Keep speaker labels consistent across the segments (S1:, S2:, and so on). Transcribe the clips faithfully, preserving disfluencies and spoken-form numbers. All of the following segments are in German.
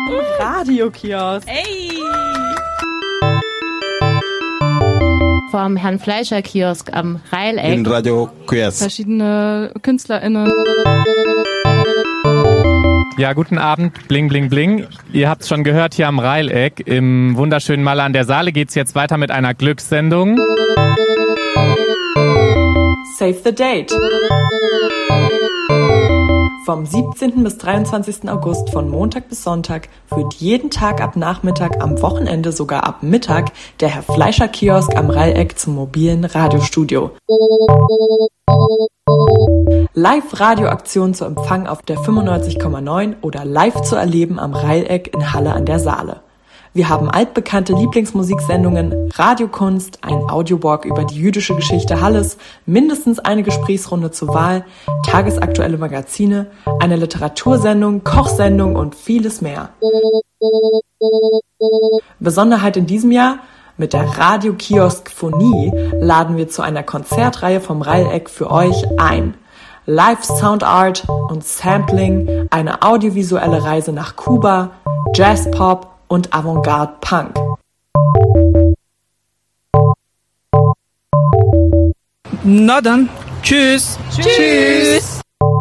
S1: Radiokiosk.
S2: Ey!
S3: Vom Herrn Fleischer Kiosk am Rheileck.
S4: In Radiokiosk.
S1: Verschiedene KünstlerInnen.
S5: Ja, guten Abend, bling, bling, bling. Ihr habt es schon gehört, hier am Rheileck, im wunderschönen Malle an der Saale geht's jetzt weiter mit einer Glückssendung.
S6: Save the Date. Vom siebzehnten bis dreiundzwanzigsten August von Montag bis Sonntag führt jeden Tag ab Nachmittag, am Wochenende sogar ab Mittag der Herr Fleischer Kiosk am Rheileck zum mobilen Radiostudio. Live-Radioaktion zu empfangen auf der fünfundneunzig Komma neun oder live zu erleben am Rheileck in Halle an der Saale. Wir haben altbekannte Lieblingsmusiksendungen, Radiokunst, ein Audiowalk über die jüdische Geschichte Halles, mindestens eine Gesprächsrunde zur Wahl, tagesaktuelle Magazine, eine Literatursendung, Kochsendung und vieles mehr. Besonderheit in diesem Jahr: Mit der Radiokiosk-Phonie laden wir zu einer Konzertreihe vom Rheileck für euch ein. Live Sound Art und Sampling, eine audiovisuelle Reise nach Kuba, Jazz-Pop und Avantgarde-Punk.
S2: Na dann, tschüss.
S1: Tschüss.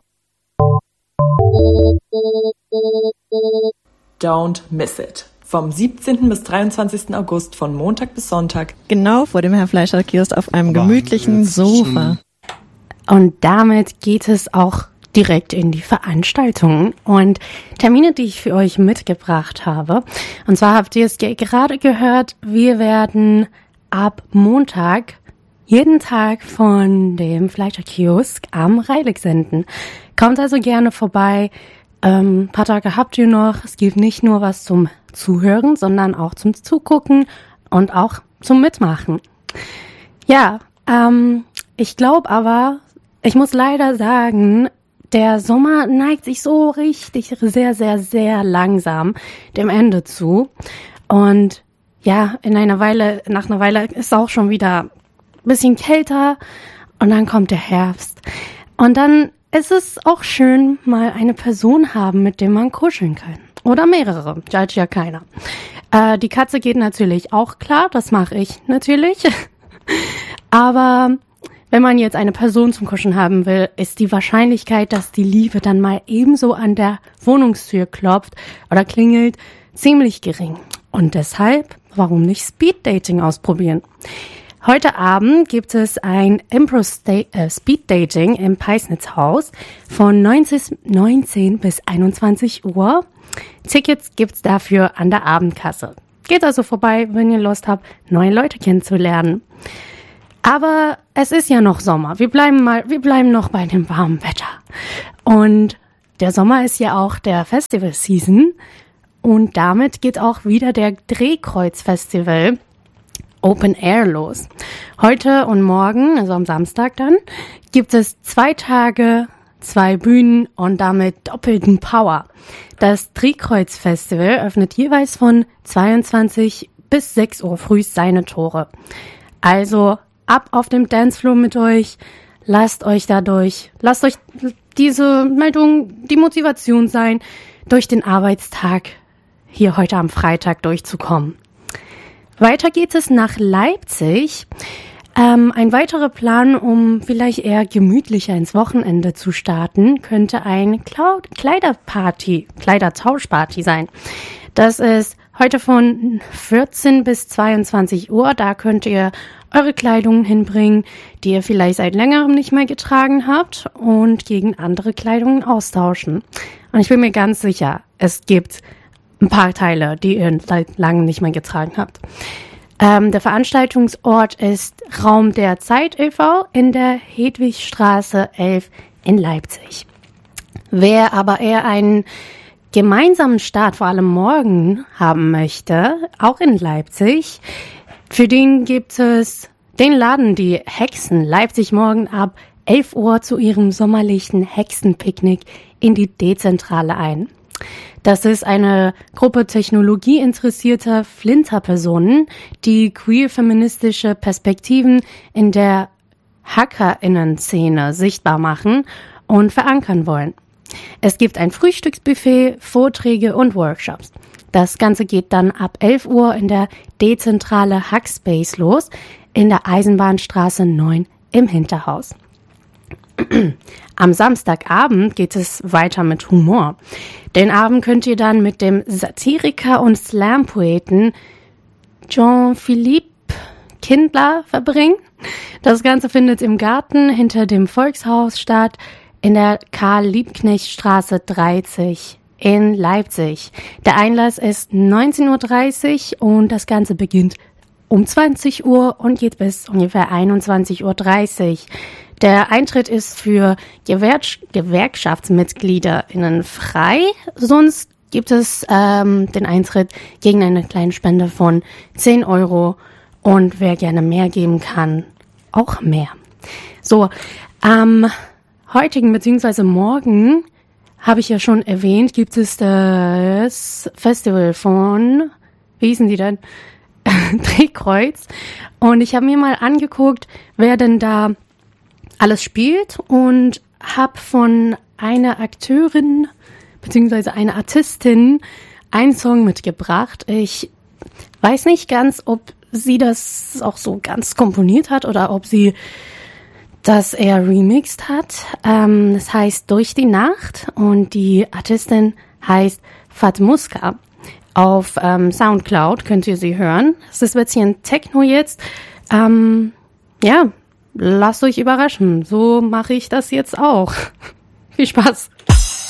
S6: Don't miss it. Vom siebzehnten bis dreiundzwanzigsten August von Montag bis Sonntag.
S1: Genau vor dem Herr Fleischer Kiosk auf einem gemütlichen Sofa.
S3: Und damit geht es auch direkt in die Veranstaltungen und Termine, die ich für euch mitgebracht habe. Und zwar habt ihr es ge- gerade gehört, wir werden ab Montag jeden Tag von dem Fleischer Kiosk am Rheileck senden. Kommt also gerne vorbei. Ähm, paar Tage habt ihr noch. Es gibt nicht nur was zum Zuhören, sondern auch zum Zugucken und auch zum Mitmachen. Ja, ähm, ich glaube aber, ich muss leider sagen, der Sommer neigt sich so richtig sehr, sehr, sehr langsam dem Ende zu. Und ja, in einer Weile, nach einer Weile ist auch schon wieder ein bisschen kälter und dann kommt der Herbst. Und dann ist es auch schön, mal eine Person haben, mit dem man kuscheln kann. Oder mehrere, judge ja keiner. Äh, die Katze geht natürlich auch klar, das mache ich natürlich. Aber wenn man jetzt eine Person zum Kuscheln haben will, ist die Wahrscheinlichkeit, dass die Liebe dann mal ebenso an der Wohnungstür klopft oder klingelt, ziemlich gering. Und deshalb, warum nicht Speeddating ausprobieren? Heute Abend gibt es ein Impro-Speed-Dating im Peisnitzhaus von neunzehn bis einundzwanzig Uhr. Tickets gibt's dafür an der Abendkasse. Geht also vorbei, wenn ihr Lust habt, neue Leute kennenzulernen. Aber es ist ja noch Sommer. Wir bleiben mal, wir bleiben noch bei dem warmen Wetter. Und der Sommer ist ja auch der Festival-Season. Und damit geht auch wieder der Drehkreuz-Festival Open Air los. Heute und morgen, also am Samstag dann, gibt es zwei Tage, zwei Bühnen und damit doppelten Power. Das Drehkreuz-Festival öffnet jeweils von zweiundzwanzig bis sechs Uhr früh seine Tore. Also ab auf dem Dancefloor mit euch, lasst euch dadurch, lasst euch diese Meldung die Motivation sein, durch den Arbeitstag hier heute am Freitag durchzukommen. Weiter geht es nach Leipzig. Ähm, ein weiterer Plan, um vielleicht eher gemütlicher ins Wochenende zu starten, könnte ein Cloud- Kleiderparty, Kleidertauschparty sein. Das ist heute von vierzehn bis zweiundzwanzig Uhr. Da könnt ihr eure Kleidung hinbringen, die ihr vielleicht seit längerem nicht mehr getragen habt, und gegen andere Kleidung austauschen. Und ich bin mir ganz sicher, es gibt ein paar Teile, die ihr seit langem nicht mehr getragen habt. Ähm, der Veranstaltungsort ist Raum der Zeit e V in der Hedwigstraße elf in Leipzig. Wer aber eher einen gemeinsamen Start, vor allem morgen, haben möchte, auch in Leipzig, für den gibt es den Laden Die Hexen Leipzig morgen ab elf Uhr zu ihrem sommerlichen Hexenpicknick in die D-Zentrale ein. Das ist eine Gruppe technologieinteressierter Flinterpersonen, die queer-feministische Perspektiven in der HackerInnen-Szene sichtbar machen und verankern wollen. Es gibt ein Frühstücksbuffet, Vorträge und Workshops. Das Ganze geht dann ab elf Uhr in der Dezentrale Hackspace los, in der Eisenbahnstraße neun im Hinterhaus. Am Samstagabend geht es weiter mit Humor. Den Abend könnt ihr dann mit dem Satiriker und Slam-Poeten Jean-Philippe Kindler verbringen. Das Ganze findet im Garten hinter dem Volkshaus statt, in der Karl-Liebknecht-Straße dreißig in Leipzig. Der Einlass ist neunzehn Uhr dreißig und das Ganze beginnt um zwanzig Uhr und geht bis ungefähr einundzwanzig Uhr dreißig. Der Eintritt ist für Gewerk- GewerkschaftsmitgliederInnen frei, sonst gibt es ähm, den Eintritt gegen eine kleine Spende von zehn Euro und wer gerne mehr geben kann, auch mehr. So, am heutigen bzw. morgen, habe ich ja schon erwähnt, gibt es das Festival von, wie hießen die denn? Drehkreuz. Und ich habe mir mal angeguckt, wer denn da alles spielt und habe von einer Akteurin bzw. einer Artistin einen Song mitgebracht. Ich weiß nicht ganz, ob sie das auch so ganz komponiert hat oder ob sie das eher remixed hat. Ähm, das heißt Durch die Nacht und die Artistin heißt Fatmuska. Auf ähm, Soundcloud könnt ihr sie hören. Es ist ein bisschen Techno jetzt. Ähm, ja, lasst euch überraschen. So mache ich das jetzt auch. Viel Spaß.